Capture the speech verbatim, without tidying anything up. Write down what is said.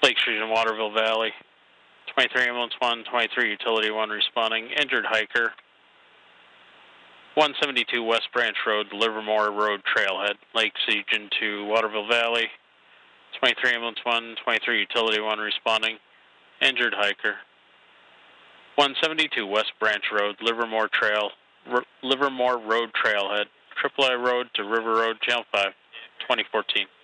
Lake Street in Waterville Valley. twenty-three Ambulance one, twenty-three Utility one responding. Injured hiker. one seventy-two West Branch Road, Livermore Road Trailhead. Lake Region to Waterville Valley. twenty-three Ambulance one, twenty-three Utility one responding. Injured hiker. one seventy-two West Branch Road, Livermore Trail, R Livermore Road Trailhead. triple A Road to River Road, Channel five, twenty fourteen.